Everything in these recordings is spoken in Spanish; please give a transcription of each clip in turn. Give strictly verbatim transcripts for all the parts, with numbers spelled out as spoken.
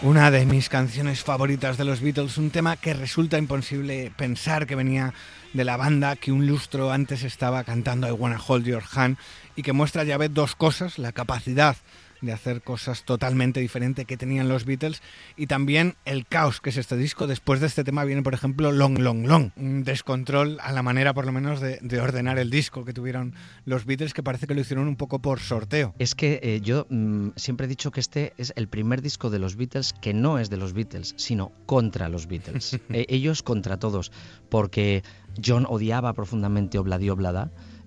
Una de mis canciones favoritas de los Beatles, un tema que resulta imposible pensar que venía de la banda que un lustro antes estaba cantando I Wanna Hold Your Hand, y que muestra, ya ves, dos cosas: la capacidad de hacer cosas totalmente diferentes que tenían los Beatles y también el caos que es este disco. Después de este tema viene, por ejemplo, Long Long Long, un descontrol a la manera, por lo menos, de, de ordenar el disco que tuvieron los Beatles, que parece que lo hicieron un poco por sorteo. Es que eh, yo mmm, siempre he dicho que este es el primer disco de los Beatles que no es de los Beatles, sino contra los Beatles. eh, ellos contra todos, porque John odiaba profundamente Obladi Oblada.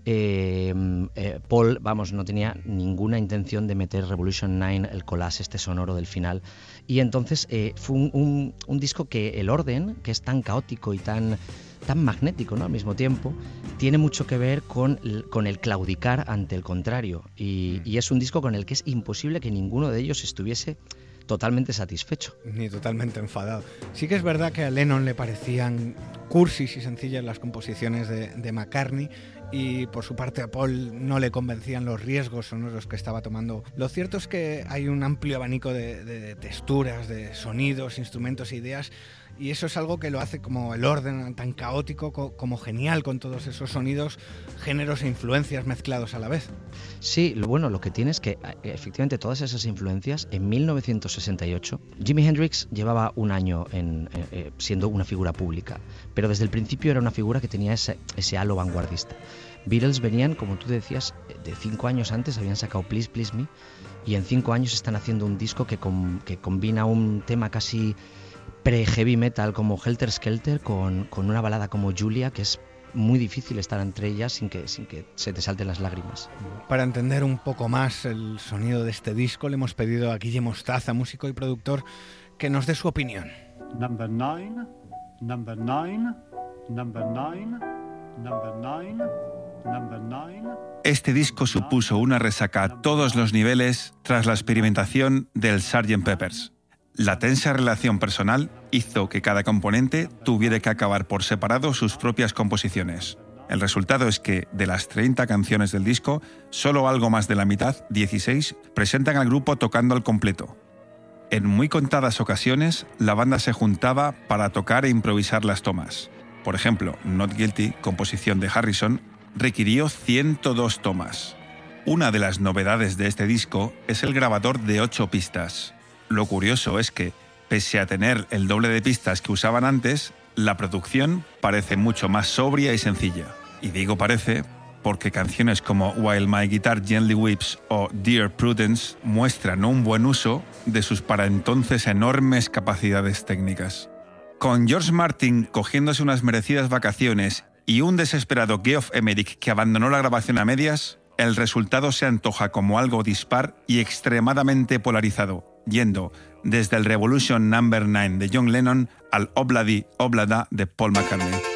Eh, eh, Paul, vamos, no tenía ninguna intención de meter Revolution nueve, el collage este sonoro del final, y entonces eh, fue un, un, un disco que el orden, que es tan caótico y tan, tan magnético, ¿no?, al mismo tiempo, tiene mucho que ver con, con el claudicar ante el contrario, y, y es un disco con el que es imposible que ninguno de ellos estuviese totalmente satisfecho. Ni totalmente enfadado. Sí que es verdad que a Lennon le parecían cursis y sencillas las composiciones de, de McCartney, y por su parte a Paul no le convencían los riesgos sonoros que estaba tomando. Lo cierto es que hay un amplio abanico de, de, de texturas, de sonidos, instrumentos e ideas, y eso es algo que lo hace como el orden tan caótico, como genial, con todos esos sonidos, géneros e influencias mezclados a la vez. Sí, lo bueno, lo que tiene es que efectivamente todas esas influencias, en mil novecientos sesenta y ocho, Jimi Hendrix llevaba un año en, eh, siendo una figura pública, pero desde el principio era una figura que tenía ese, ese halo vanguardista. Beatles venían, como tú decías, de cinco años antes habían sacado Please Please Me, y en cinco años están haciendo un disco que, com, que combina un tema casi pre-heavy metal como Helter Skelter con, con una balada como Julia, que es muy difícil estar entre ellas sin que, sin que se te salten las lágrimas. Para entender un poco más el sonido de este disco, le hemos pedido a Guille Mostaza, músico y productor, que nos dé su opinión. Number nine, number nine, number nine, number nine, number nine. Este disco supuso una resaca a todos los niveles tras la experimentación del sergeant Pepper's. La tensa relación personal hizo que cada componente tuviera que acabar por separado sus propias composiciones. El resultado es que, de las treinta canciones del disco, solo algo más de la mitad, dieciséis, presentan al grupo tocando al completo. En muy contadas ocasiones, la banda se juntaba para tocar e improvisar las tomas. Por ejemplo, Not Guilty, composición de Harrison, requirió ciento dos tomas. Una de las novedades de este disco es el grabador de ocho pistas. Lo curioso es que, pese a tener el doble de pistas que usaban antes, la producción parece mucho más sobria y sencilla. Y digo parece porque canciones como While My Guitar Gently Weeps o Dear Prudence muestran un buen uso de sus para entonces enormes capacidades técnicas. Con George Martin cogiéndose unas merecidas vacaciones y un desesperado Geoff Emerick que abandonó la grabación a medias, el resultado se antoja como algo dispar y extremadamente polarizado, yendo desde el Revolution número nueve de John Lennon al Obladi Oblada de Paul McCartney.